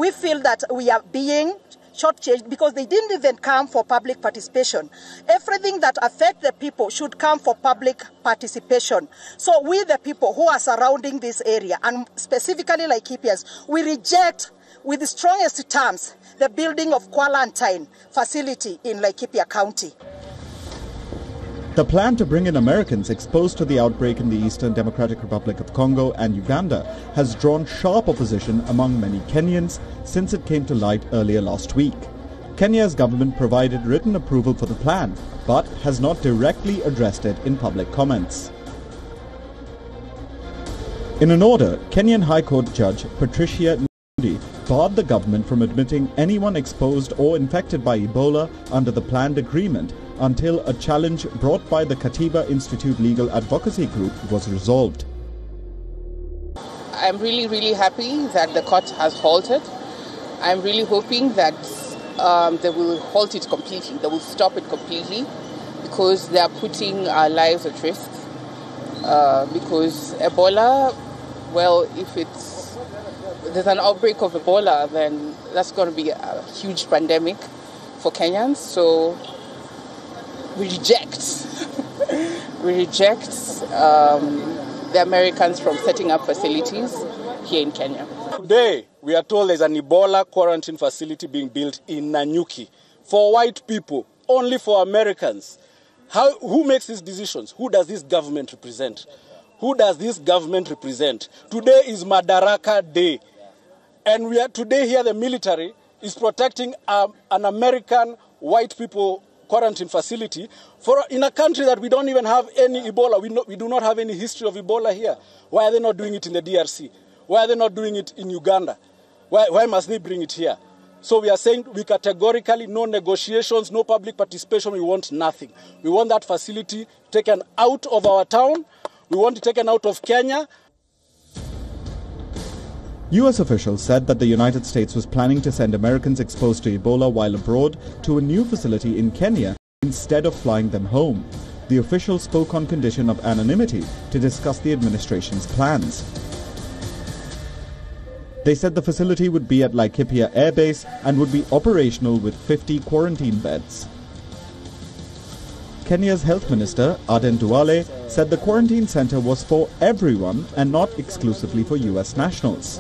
we feel that we are being shortchanged because they didn't even come for public participation. Everything that affects the people should come for public participation. So we, the people who are surrounding this area, and specifically Laikipians, we reject with the strongest terms the building of quarantine facility in Laikipia County. The plan to bring in Americans exposed to the outbreak in the Eastern Democratic Republic of Congo and Uganda has drawn sharp opposition among many Kenyans since it came to light earlier last week. Kenya's government provided written approval for the plan, but has not directly addressed it in public comments. In an order, Kenyan High Court Judge Patricia Ndundi barred the government from admitting anyone exposed or infected by Ebola under the planned agreement until a challenge brought by the Katiba Institute Legal Advocacy Group was resolved. I'm really happy that the court has halted. I'm really hoping that they will halt it completely, they will stop it completely, because they are putting our lives at risk. Because Ebola, well, if there's an outbreak of Ebola, then that's going to be a huge pandemic for Kenyans. So we reject the Americans from setting up facilities here in Kenya. Today, we are told there's an Ebola quarantine facility being built in Nanyuki for white people, only for Americans. Who makes these decisions? Who does this government represent? Who does this government represent? Today is Madaraka Day. And today here the military is protecting an American white people quarantine facility in a country that we don't even have any Ebola. We do not have any history of Ebola here. Why are they not doing it in the DRC? Why are they not doing it in Uganda? Why must they bring it here? So we are saying we categorically, no negotiations, no public participation, we want nothing. We want that facility taken out of our town. We want it taken out of Kenya. U.S. officials said that the United States was planning to send Americans exposed to Ebola while abroad to a new facility in Kenya instead of flying them home. The officials spoke on condition of anonymity to discuss the administration's plans. They said the facility would be at Laikipia Air Base and would be operational with 50 quarantine beds. Kenya's Health Minister, Aden Duale, said the quarantine center was for everyone and not exclusively for U.S. nationals.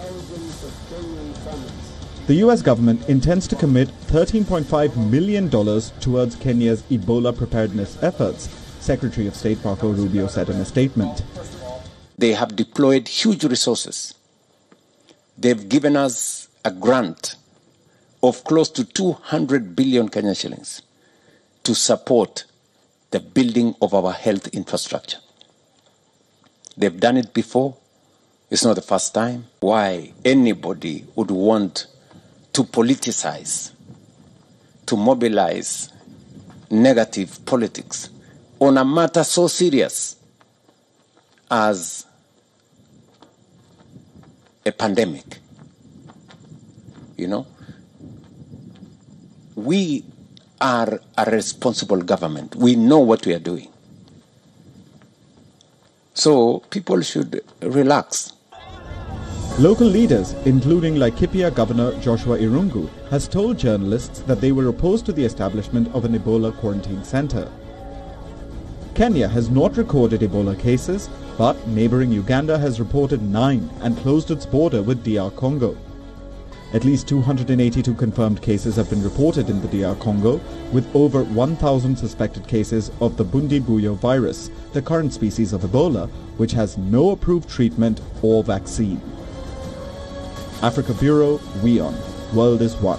The U.S. government intends to commit $13.5 million towards Kenya's Ebola preparedness efforts, Secretary of State Marco Rubio said in a statement. They have deployed huge resources. They've given us a grant of close to 200 billion Kenyan shillings to support the building of our health infrastructure. They've done it before. It's not the first time. Why anybody would want to politicize, to mobilize negative politics on a matter so serious as a pandemic? You know, we are a responsible government. We know what we are doing. So people should relax. Local leaders, including Laikipia Governor Joshua Irungu, has told journalists that they were opposed to the establishment of an Ebola quarantine center. Kenya has not recorded Ebola cases, but neighboring Uganda has reported 9 and closed its border with DR Congo. At least 282 confirmed cases have been reported in the DR Congo, with over 1,000 suspected cases of the Bundibugyo virus, the current species of Ebola, which has no approved treatment or vaccine. Africa Bureau, WION. World is One.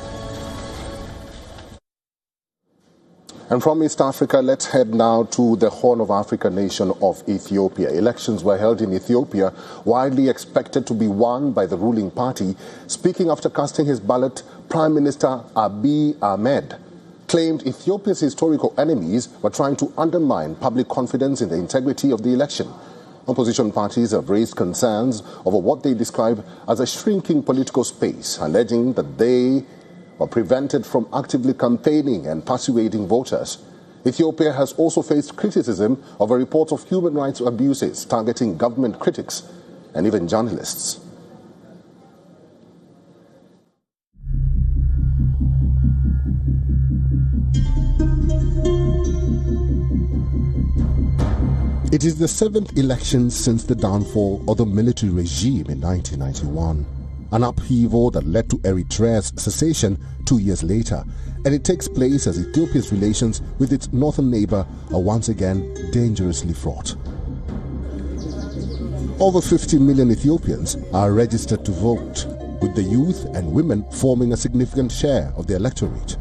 And from East Africa, let's head now to the Horn of Africa nation of Ethiopia. Elections were held in Ethiopia, widely expected to be won by the ruling party. Speaking after casting his ballot, Prime Minister Abiy Ahmed claimed Ethiopia's historical enemies were trying to undermine public confidence in the integrity of the election. Opposition parties have raised concerns over what they describe as a shrinking political space, alleging that they were prevented from actively campaigning and persuading voters. Ethiopia has also faced criticism of a report of human rights abuses targeting government critics and even journalists. It is the seventh election since the downfall of the military regime in 1991, an upheaval that led to Eritrea's secession 2 years later, and it takes place as Ethiopia's relations with its northern neighbor are once again dangerously fraught. Over 50 million Ethiopians are registered to vote, with the youth and women forming a significant share of the electorate.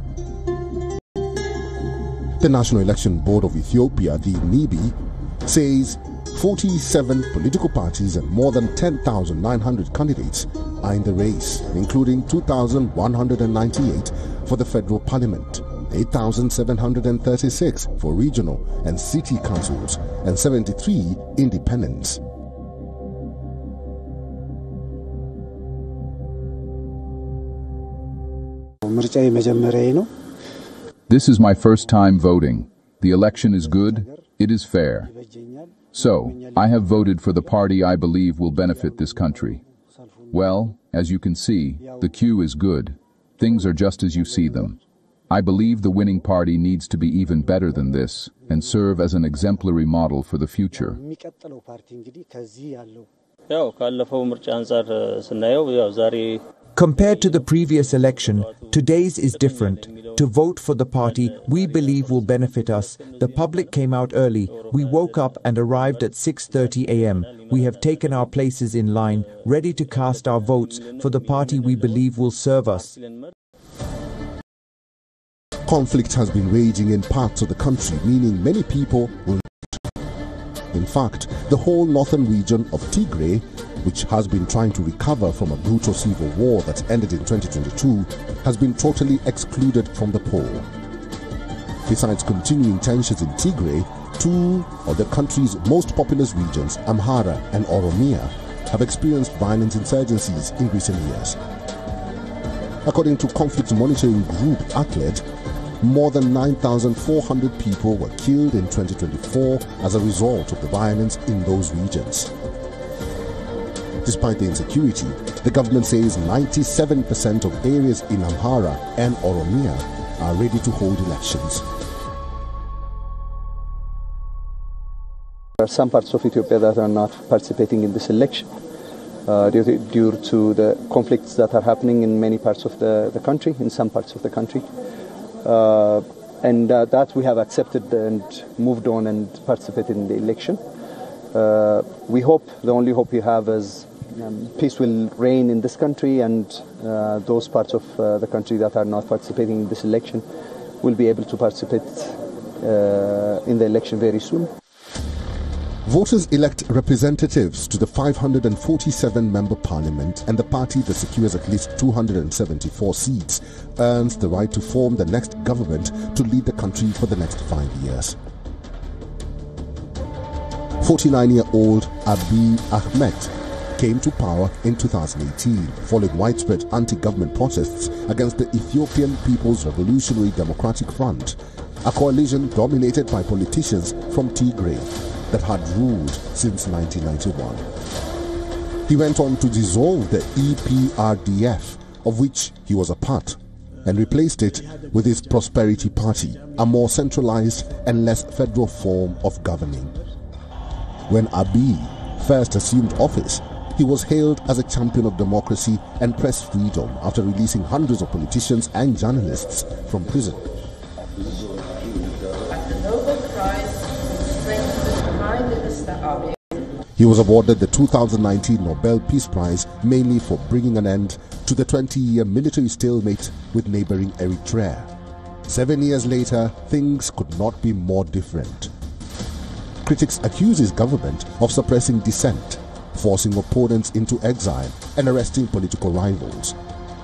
The National Election Board of Ethiopia, the NIBI, says 47 political parties and more than 10,900 candidates are in the race, including 2,198 for the federal parliament, 8,736 for regional and city councils, and 73 independents. This is my first time voting. The election is good, it is fair. So, I have voted for the party I believe will benefit this country. Well, as you can see, the queue is good. Things are just as you see them. I believe the winning party needs to be even better than this and serve as an exemplary model for the future. Compared to the previous election, today's is different. To vote for the party we believe will benefit us, the public came out early. We woke up and arrived at 6:30 a.m. We have taken our places in line, ready to cast our votes for the party we believe will serve us. Conflict has been raging in parts of the country, meaning many people will not. In fact, the whole northern region of Tigray, which has been trying to recover from a brutal civil war that ended in 2022, has been totally excluded from the poll. Besides continuing tensions in Tigray, two of the country's most populous regions, Amhara and Oromia, have experienced violent insurgencies in recent years. According to conflict monitoring group ACLED, more than 9,400 people were killed in 2024 as a result of the violence in those regions. Despite the insecurity, the government says 97% of areas in Amhara and Oromia are ready to hold elections. There are some parts of Ethiopia that are not participating in this election due to the conflicts that are happening in many parts of the country, in some parts of the country. That we have accepted and moved on and participated in the election. We hope, the only hope we have is peace will reign in this country, and those parts of the country that are not participating in this election will be able to participate in the election very soon. Voters elect representatives to the 547-member parliament, and the party that secures at least 274 seats earns the right to form the next government to lead the country for the next 5 years. 49-year-old Abiy Ahmed came to power in 2018 following widespread anti-government protests against the Ethiopian People's Revolutionary Democratic Front, a coalition dominated by politicians from Tigray that had ruled since 1991. He went on to dissolve the EPRDF, of which he was a part, and replaced it with his Prosperity Party, a more centralized and less federal form of governing. When Abiy first assumed office, he was hailed as a champion of democracy and press freedom after releasing hundreds of politicians and journalists from prison. He was awarded the 2019 Nobel Peace Prize mainly for bringing an end to the 20-year military stalemate with neighboring Eritrea. 7 years later, things could not be more different. Critics accuse his government of suppressing dissent, forcing opponents into exile, and arresting political rivals.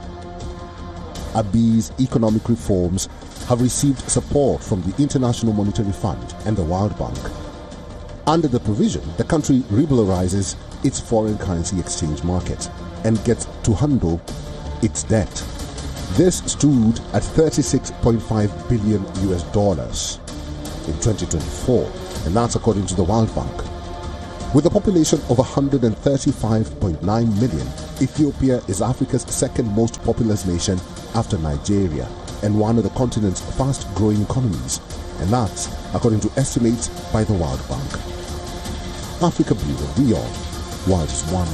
Abiy's economic reforms have received support from the International Monetary Fund and the World Bank. Under the provision, the country regularizes its foreign currency exchange market and gets to handle its debt. This stood at $36.5 billion in 2024, and that's according to the World Bank. With a population of 135.9 million, Ethiopia is Africa's second most populous nation after Nigeria and one of the continent's fast-growing economies. and that's according to estimates by the World Bank. Africa Bureau, Riyadh, World's One.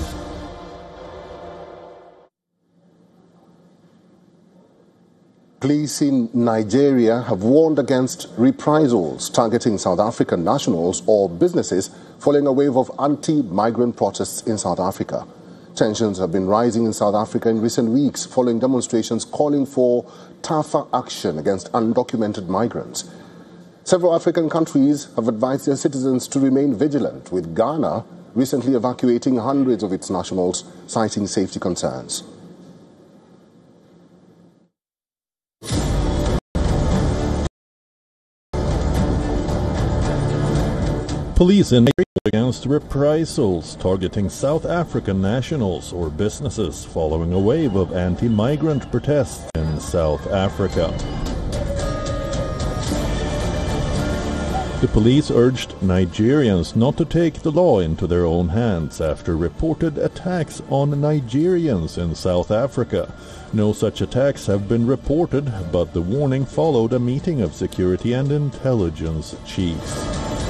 Police in Nigeria have warned against reprisals targeting South African nationals or businesses following a wave of anti-migrant protests in South Africa. Tensions have been rising in South Africa in recent weeks following demonstrations calling for tougher action against undocumented migrants. Several African countries have advised their citizens to remain vigilant, with Ghana recently evacuating hundreds of its nationals, citing safety concerns. Police in Nigeria against reprisals targeting South African nationals or businesses following a wave of anti-migrant protests in South Africa. The police urged Nigerians not to take the law into their own hands after reported attacks on Nigerians in South Africa. No such attacks have been reported, but the warning followed a meeting of security and intelligence chiefs.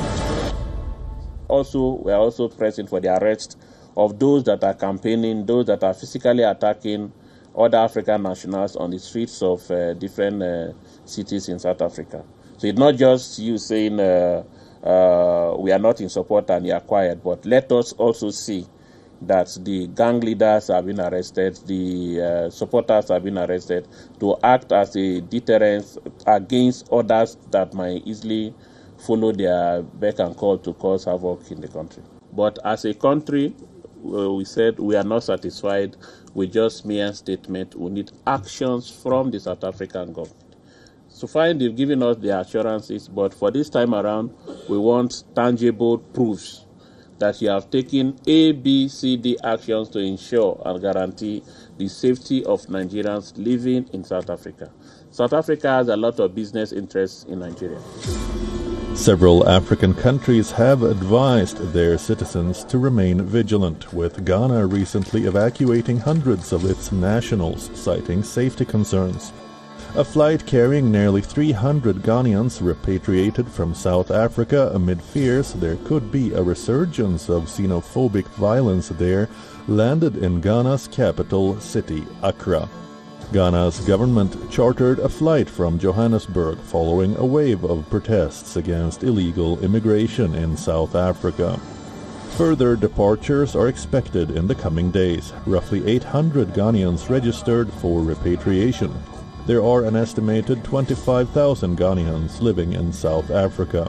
We are also pressing for the arrest of those that are campaigning, those that are physically attacking other African nationals on the streets of different cities in South Africa. So it's not just you saying we are not in support and you are quiet, but let us also see that the gang leaders have been arrested, the supporters have been arrested, to act as a deterrent against others that might easily follow their beck and call to cause havoc in the country. But as a country, we said we are not satisfied with just mere statement. We need actions from the South African government. So fine, they've given us the assurances, but for this time around, we want tangible proofs that you have taken A, B, C, D actions to ensure and guarantee the safety of Nigerians living in South Africa. South Africa has a lot of business interests in Nigeria. Several African countries have advised their citizens to remain vigilant, with Ghana recently evacuating hundreds of its nationals, citing safety concerns. A flight carrying nearly 300 Ghanaians repatriated from South Africa amid fears there could be a resurgence of xenophobic violence there landed in Ghana's capital city, Accra. Ghana's government chartered a flight from Johannesburg following a wave of protests against illegal immigration in South Africa. Further departures are expected in the coming days. Roughly 800 Ghanaians registered for repatriation. There are an estimated 25,000 Ghanaians living in South Africa.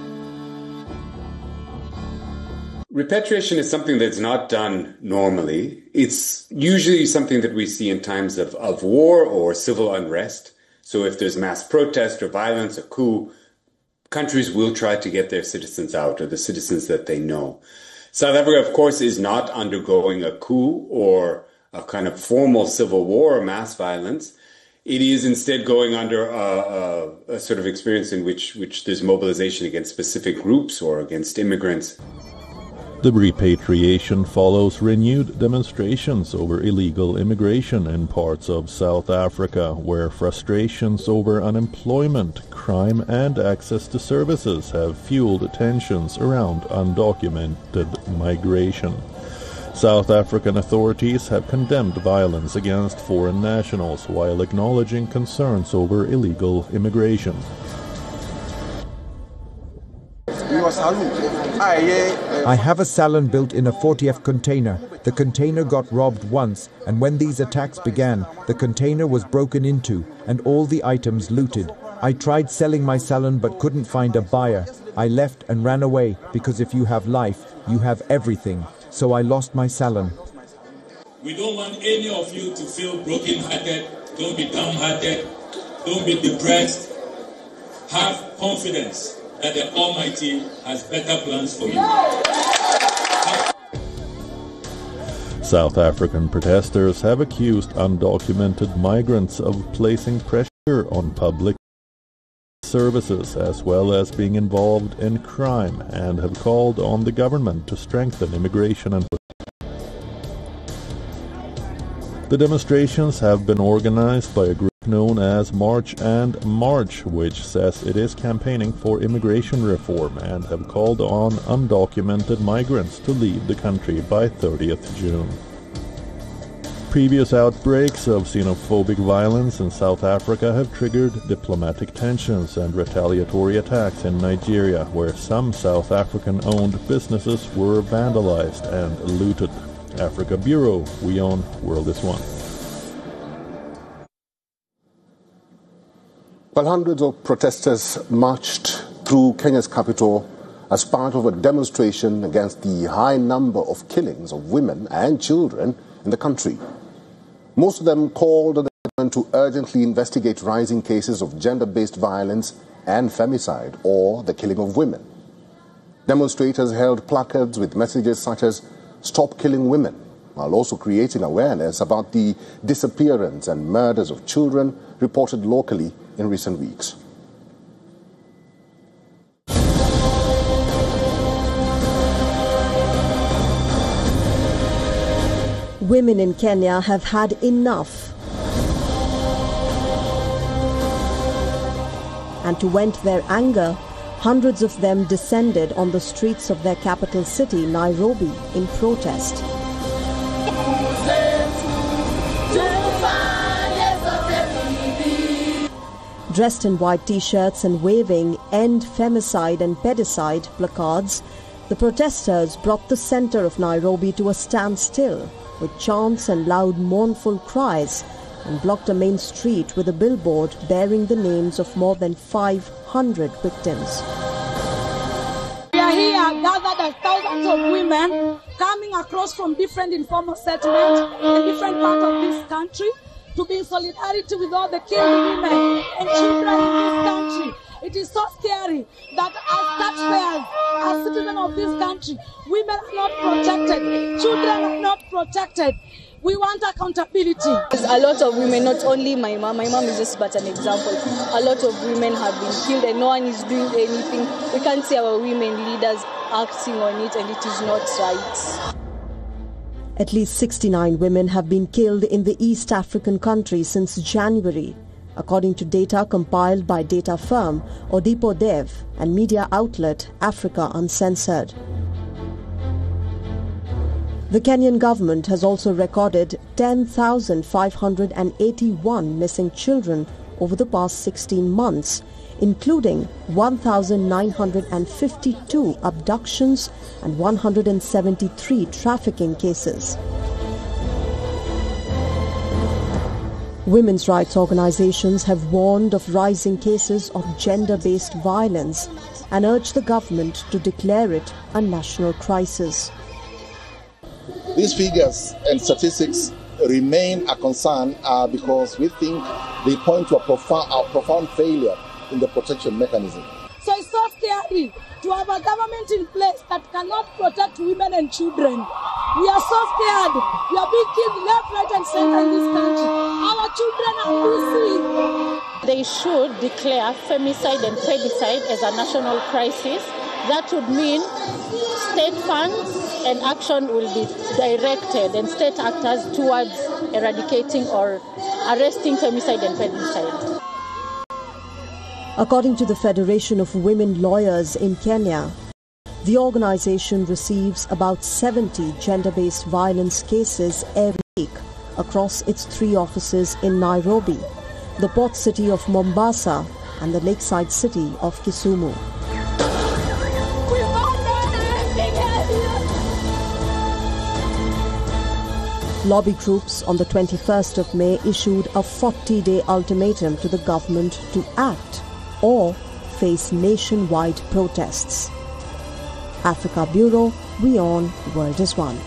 Repatriation is something that's not done normally. It's usually something that we see in times of war or civil unrest. So if there's mass protest or violence or coup, countries will try to get their citizens out, or the citizens that they know. South Africa, of course, is not undergoing a coup or a kind of formal civil war or mass violence. It is instead going under a sort of experience in which there's mobilization against specific groups or against immigrants. The repatriation follows renewed demonstrations over illegal immigration in parts of South Africa, where frustrations over unemployment, crime, and access to services have fueled tensions around undocumented migration. South African authorities have condemned violence against foreign nationals while acknowledging concerns over illegal immigration. I have a salon built in a 40F container. The container got robbed once, and when these attacks began, the container was broken into and all the items looted. I tried selling my salon but couldn't find a buyer. I left and ran away because if you have life, you have everything. So I lost my salon. We don't want any of you to feel broken-hearted. Don't be downhearted. Don't be depressed. Have confidence that the Almighty has better plans for you. South African protesters have accused undocumented migrants of placing pressure on public services as well as being involved in crime, and have called on the government to strengthen immigration and the demonstrations have been organized by a group known as March and March, which says it is campaigning for immigration reform and have called on undocumented migrants to leave the country by 30th June. Previous outbreaks of xenophobic violence in South Africa have triggered diplomatic tensions and retaliatory attacks in Nigeria, where some South African-owned businesses were vandalized and looted. Africa Bureau, We Own, World is One. Well, hundreds of protesters marched through Kenya's capital as part of a demonstration against the high number of killings of women and children in the country. Most of them called on the government to urgently investigate rising cases of gender-based violence and femicide, or the killing of women. Demonstrators held placards with messages such as "Stop Killing Women," while also creating awareness about the disappearance and murders of children reported locally in recent weeks. Women in Kenya have had enough. And to vent their anger, hundreds of them descended on the streets of their capital city, Nairobi, in protest. Dressed in white t-shirts and waving "End Femicide and Pedicide" placards, the protesters brought the center of Nairobi to a standstill, with chants and loud mournful cries, and blocked a main street with a billboard bearing the names of more than 500 victims. We are here gathered as thousands of women coming across from different informal settlements in different parts of this country to be in solidarity with all the killed women and children in this country. It is so scary that as taxpayers, as citizens of this country, women are not protected, children are not protected. We want accountability. A lot of women, not only my mom is just but an example. A lot of women have been killed and no one is doing anything. We can't see our women leaders acting on it, and it is not right. At least 69 women have been killed in the East African country since January, according to data compiled by data firm Odipo Dev and media outlet Africa Uncensored. The Kenyan government has also recorded 10,581 missing children over the past 16 months, including 1,952 abductions and 173 trafficking cases. Women's rights organizations have warned of rising cases of gender-based violence and urged the government to declare it a national crisis. These figures and statistics remain a concern because we think they point to a profound failure in the protection mechanism. So it's so scary to have a government in place that cannot protect women and children. We are so scared. We are being killed left, right and center in this country. Our children are missing. They should declare femicide and pedicide as a national crisis. That would mean state funds and action will be directed and state actors towards eradicating or arresting femicide and pedicide. According to the Federation of Women Lawyers in Kenya, the organization receives about 70 gender-based violence cases every week across its 3 offices in Nairobi, the port city of Mombasa, and the lakeside city of Kisumu. Lobby groups on the 21st of May issued a 40-day ultimatum to the government to act or face nationwide protests. Africa Bureau, We Own, World is One.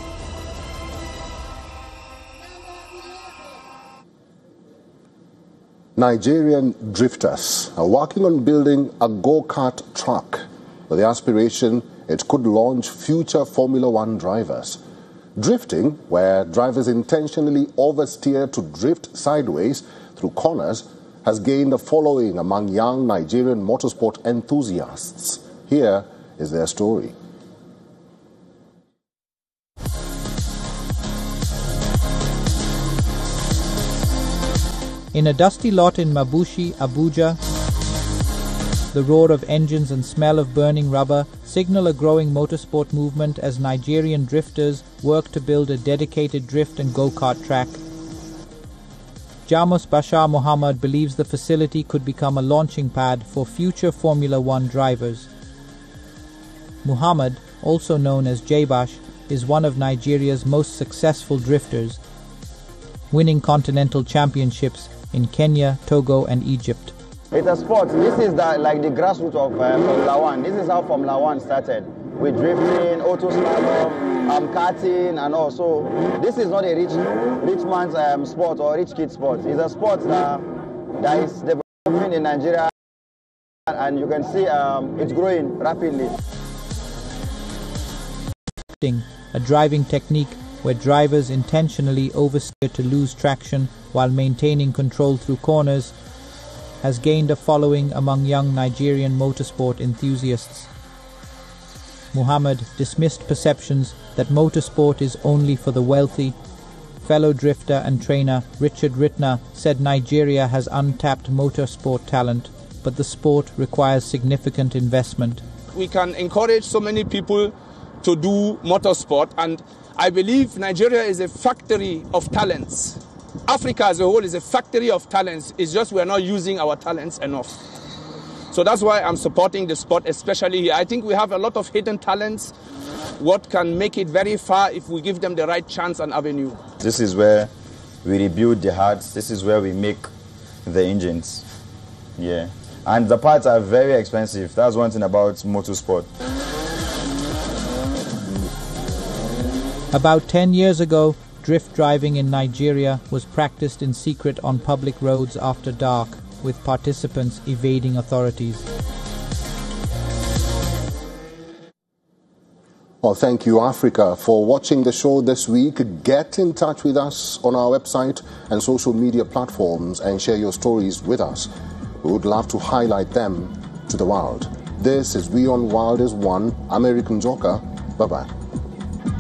Nigerian drifters are working on building a go-kart track with the aspiration it could launch future Formula One drivers. Drifting, where drivers intentionally oversteer to drift sideways through corners, has gained a following among young Nigerian motorsport enthusiasts. Here is their story. In a dusty lot in Mabushi, Abuja, the roar of engines and smell of burning rubber signal a growing motorsport movement as Nigerian drifters work to build a dedicated drift and go-kart track. Jamus Bashar Mohammed believes the facility could become a launching pad for future Formula One drivers. Muhammad, also known as J-Bash, is one of Nigeria's most successful drifters, winning continental championships in Kenya, Togo and Egypt. It's a sport. This is like the grassroots of Formula One. This is how Formula One started, with drifting, auto slalom, karting and all. So this is not a rich man's sport or rich kid's sport. It's a sport that is developing in Nigeria, and you can see it's growing rapidly. A driving technique where drivers intentionally oversteer to lose traction while maintaining control through corners, has gained a following among young Nigerian motorsport enthusiasts. Muhammad dismissed perceptions that motorsport is only for the wealthy. Fellow drifter and trainer Richard Ritner said Nigeria has untapped motorsport talent, but the sport requires significant investment. We can encourage so many people to do motorsport, and I believe Nigeria is a factory of talents. Africa as a whole is a factory of talents. It's just we're not using our talents enough. So that's why I'm supporting the sport, especially here. I think we have a lot of hidden talents. What can make it very far if we give them the right chance and avenue. This is where we rebuild the hearts. This is where we make the engines. Yeah. And the parts are very expensive. That's one thing about motorsport. About 10 years ago, drift driving in Nigeria was practiced in secret on public roads after dark, with participants evading authorities. Well, thank you, Africa, for watching the show this week. Get in touch with us on our website and social media platforms and share your stories with us. We would love to highlight them to the world. This is We on Wild is One. I'm Eric Njoka. Bye-bye.